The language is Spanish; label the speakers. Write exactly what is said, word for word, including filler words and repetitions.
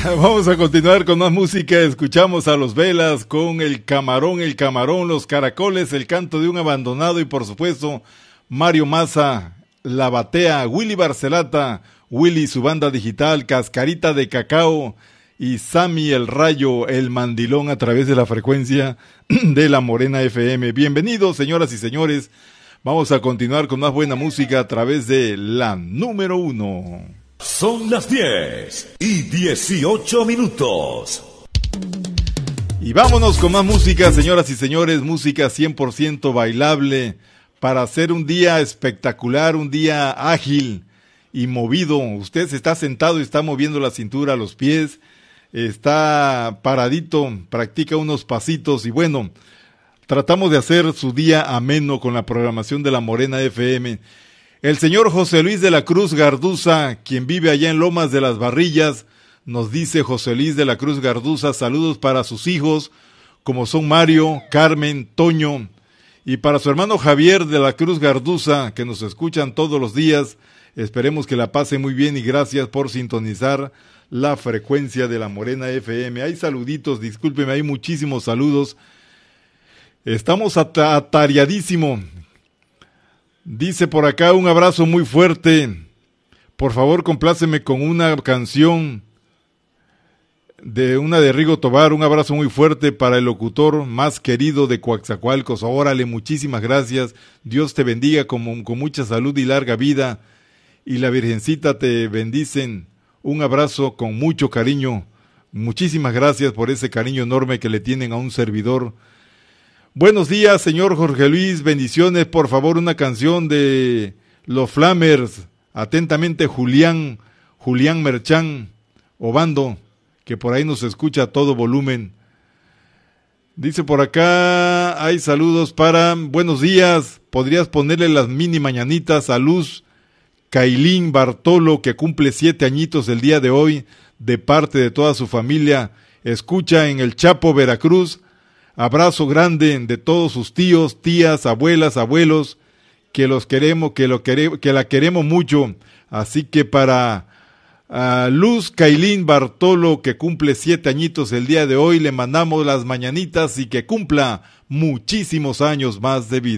Speaker 1: Vamos a continuar con más música. Escuchamos a Los Velas con El Camarón, El Camarón, Los Caracoles, El Canto de un Abandonado y por supuesto Mario Massa, La Batea, Willy Barcelata, Willy y su banda digital, Cascarita de Cacao y Sammy el Rayo, el Mandilón a través de la frecuencia de La Morena F M. Bienvenidos, señoras y señores. Vamos a continuar con más buena música a través de la número uno.
Speaker 2: Son las diez y dieciocho minutos.
Speaker 1: Y vámonos con más música, señoras y señores, música cien por ciento bailable para hacer un día espectacular, un día ágil y movido. Usted se está sentado y está moviendo la cintura, los pies, está paradito, practica unos pasitos y bueno, tratamos de hacer su día ameno con la programación de La Morena F M. El señor José Luis de la Cruz Garduza, quien vive allá en Lomas de las Barrillas, nos dice José Luis de la Cruz Garduza, saludos para sus hijos, como son Mario, Carmen, Toño, y para su hermano Javier de la Cruz Garduza, que nos escuchan todos los días. Esperemos que la pase muy bien y gracias por sintonizar la frecuencia de La Morena F M. Hay saluditos, discúlpeme, hay muchísimos saludos. Estamos at- atareadísimo. Dice por acá, un abrazo muy fuerte. Por favor, compláceme con una canción de una de Rigo Tobar. Un abrazo muy fuerte para el locutor más querido de Coaxacualcos. Órale, muchísimas gracias. Dios te bendiga con, con mucha salud y larga vida. Y la Virgencita te bendicen. Un abrazo con mucho cariño. Muchísimas gracias por ese cariño enorme que le tienen a un servidor. Buenos días, señor Jorge Luis, bendiciones, por favor, una canción de Los Flamers, atentamente Julián, Julián Merchán, Obando, que por ahí nos escucha a todo volumen. Dice por acá, hay saludos para, buenos días, podrías ponerle las mini mañanitas a Luz Cailín Bartolo, que cumple siete añitos el día de hoy, de parte de toda su familia, escucha en El Chapo, Veracruz. Abrazo grande de todos sus tíos, tías, abuelas, abuelos, que los queremos, que lo quere, que la queremos mucho. Así que para uh, Luz Cailín Bartolo, que cumple siete añitos el día de hoy, le mandamos las mañanitas y que cumpla muchísimos años más de vida.